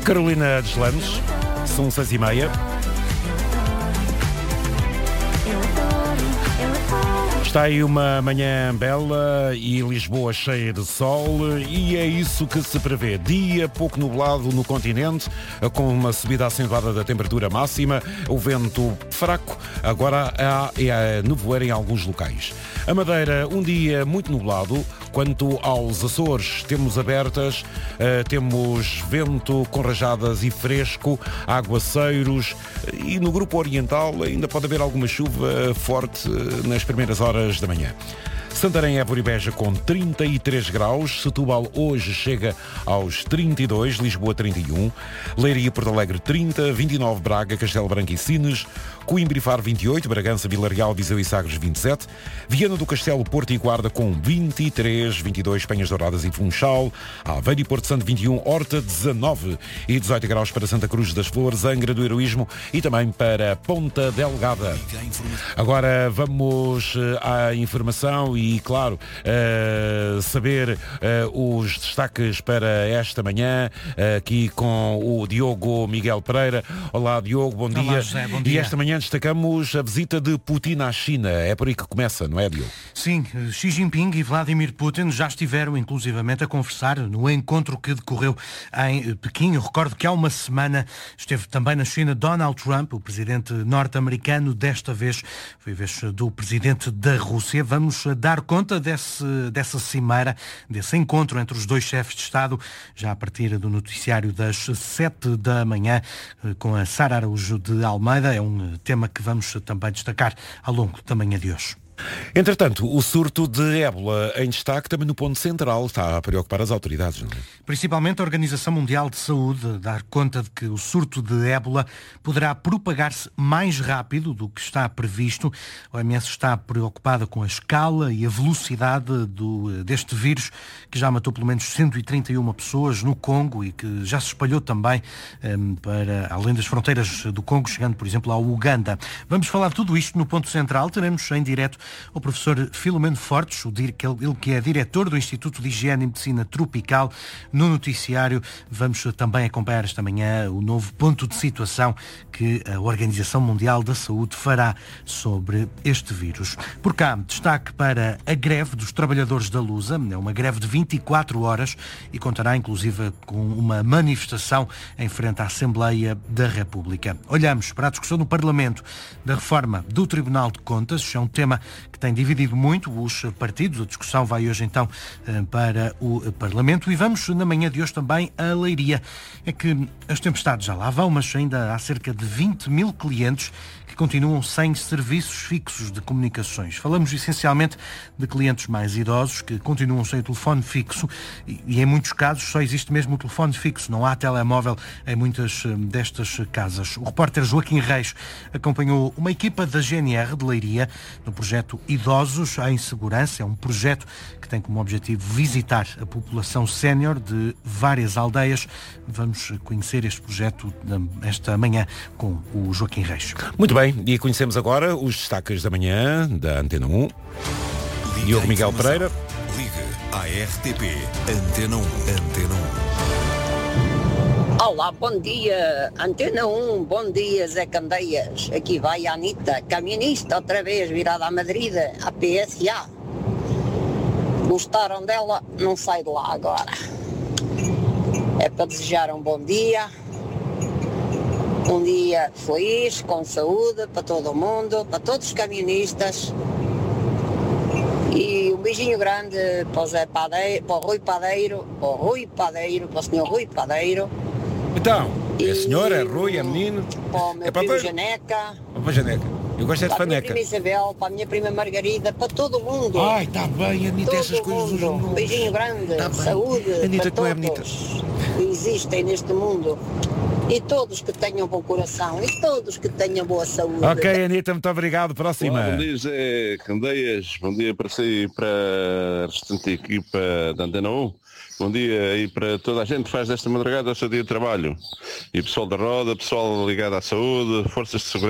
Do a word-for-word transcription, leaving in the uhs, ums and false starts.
Carolina Deslandes, são seis e meia. Está aí uma manhã bela e Lisboa cheia de sol e é isso que se prevê. Dia pouco nublado no continente, com uma subida acentuada da temperatura máxima, o vento fraco, agora há, há nevoeiro em alguns locais. A Madeira, um dia muito nublado. Quanto aos Açores, temos abertas, uh, temos vento com rajadas e fresco, aguaceiros, e no grupo oriental ainda pode haver alguma chuva forte uh, nas primeiras horas da manhã. Santarém, Évora e Beja com trinta e três graus, Setúbal hoje chega aos trinta e dois, Lisboa trinta e um, Leiria e Porto Alegre trinta, vinte e nove Braga, Castelo Branco e Sines, Coimbra e Faro vinte e oito, Bragança, Vila Real, Viseu e Sagres vinte e sete, Viana do Castelo, Porto e Guarda com vinte e três, vinte e dois Penhas Douradas e Funchal, Aveiro e Porto Santo vinte e um, Horta dezanove e dezoito graus para Santa Cruz das Flores, Angra do Heroísmo e também para Ponta Delgada. Agora vamos à informação e, claro, uh, saber uh, os destaques para esta manhã, uh, aqui com o Diogo Miguel Pereira. Olá, Diogo, bom dia. Olá, José, bom dia. E esta manhã destacamos a visita de Putin à China. É por aí que começa, não é, Diogo? Sim, Xi Jinping e Vladimir Putin já estiveram inclusivamente a conversar no encontro que decorreu em Pequim. Eu recordo que há uma semana esteve também na China Donald Trump, o presidente norte-americano. Desta vez foi a vez do presidente da Rússia. Vamos dar conta desse, dessa cimeira, desse encontro entre os dois chefes de Estado, já a partir do noticiário das sete da manhã, com a Sara Araújo de Almeida. É um tema que vamos também destacar ao longo da manhã de hoje. Entretanto, o surto de ébola em destaque também no ponto central está a preocupar as autoridades, não é? Principalmente a Organização Mundial de Saúde dar conta de que o surto de ébola poderá propagar-se mais rápido do que está previsto. A O M S está preocupada com a escala e a velocidade do, deste vírus, que já matou pelo menos cento e trinta e uma pessoas no Congo e que já se espalhou também um, para além das fronteiras do Congo, chegando, por exemplo, ao Uganda. Vamos falar de tudo isto no ponto central. Teremos em direto o professor Filomeno Fortes, ele que é diretor do Instituto de Higiene e Medicina Tropical. No noticiário vamos também acompanhar esta manhã o novo ponto de situação que a Organização Mundial da Saúde fará sobre este vírus. Por cá, destaque para a greve dos trabalhadores da Lusa. É uma greve de vinte e quatro horas e contará inclusive com uma manifestação em frente à Assembleia da República. Olhamos para a discussão no Parlamento da reforma do Tribunal de Contas. É um tema que tem dividido muito os partidos. A discussão vai hoje então para o Parlamento e vamos na manhã de hoje também a Leiria. É que as tempestades já lá vão, mas ainda há cerca de vinte mil clientes que continuam sem serviços fixos de comunicações. Falamos essencialmente de clientes mais idosos que continuam sem o telefone fixo e, e em muitos casos só existe mesmo o telefone fixo, não há telemóvel em muitas destas casas. O repórter Joaquim Reis acompanhou uma equipa da G N R de Leiria no projeto Idosos em Segurança. É um projeto que tem como objetivo visitar a população sénior de várias aldeias. Vamos conhecer este projeto esta manhã com o Joaquim Reis. Muito bem, e conhecemos agora os destaques da manhã da Antena um. Diogo Miguel Pereira. Liga à R T P Antena um. Antena um. Olá, bom dia, Antena um, bom dia, Zé Candeias. Aqui vai a Anitta, camionista, outra vez virada à Madrid, à P S A. Gostaram dela? Não sai de lá agora. É para desejar um bom dia, um dia feliz, com saúde, para todo o mundo, para todos os camionistas. E um beijinho grande para o Zé Padeiro, para o Rui Padeiro, para o Rui Padeiro, para o senhor Rui Padeiro. Então, é E senhora, é Rui, é menino. Para o meu É primo papai? Janeca, Opa, Janeca. Eu gosto é de para a minha faneca. prima Isabel, para a minha prima Margarida, para todo o mundo. Ai, está bem, Anitta, todo essas o coisas dos mundo. Um nomes. beijinho grande, Tá bem. saúde Anitta, para tu é bonita. todos que existem neste mundo. E todos que tenham bom coração. E todos que tenham boa saúde. Ok, Anitta, muito obrigado. Próxima. Olá, bom dia, Zé Candeias. Bom dia para si e para a restante equipa da Antena um. Bom dia aí para toda a gente que faz desta madrugada o seu dia de trabalho. E pessoal da Roda, pessoal ligado à saúde, forças de segurança.